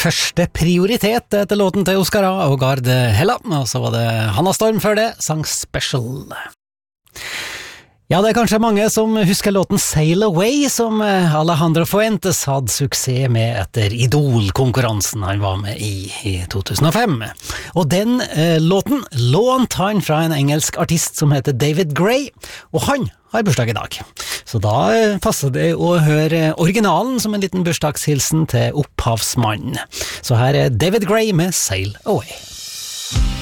første prioritet etter låten til Oscar A. og Gard Hella, og så var det Hanna Storm før det, sang Special. Ja, det kanskje mange som husker låten Sail Away, som Alejandro Fuentes hadde suksess med etter Idol-konkurransen han var med i 2005. Og den låten lånte han fra en engelsk artist som heter David Gray, og han har bursdag i dag. Så da passer det å høre originalen som en liten bursdagshilsen til opphavsmannen. Så her er David Gray med Sail Away.